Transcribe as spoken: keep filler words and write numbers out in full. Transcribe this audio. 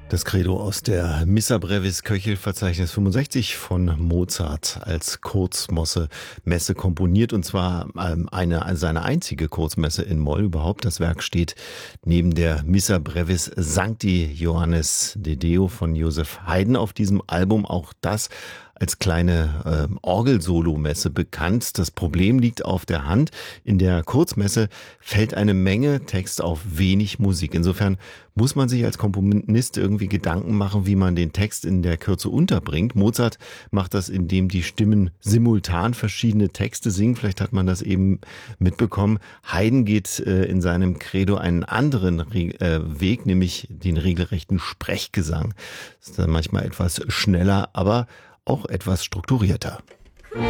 Das Credo aus der Missa Brevis Köchelverzeichnis fünfundsechzig von Mozart als Kurzmosse Messe komponiert, und zwar ähm, eine seine einzige Kurzmesse in Moll überhaupt. Das Werk steht neben der Missa Brevis Sancti Johannes de Deo von Joseph Haydn auf diesem Album. Auch das als kleine äh, Orgelsolo-Messe bekannt. Das Problem liegt auf der Hand. In der Kurzmesse fällt eine Menge Text auf wenig Musik. Insofern muss man sich als Komponist irgendwie Gedanken machen, wie man den Text in der Kürze unterbringt. Mozart macht das, indem die Stimmen simultan verschiedene Texte singen. Vielleicht hat man das eben mitbekommen. Haydn geht äh, in seinem Credo einen anderen Re äh, Weg, nämlich den regelrechten Sprechgesang. Das ist dann manchmal etwas schneller, aber auch etwas strukturierter.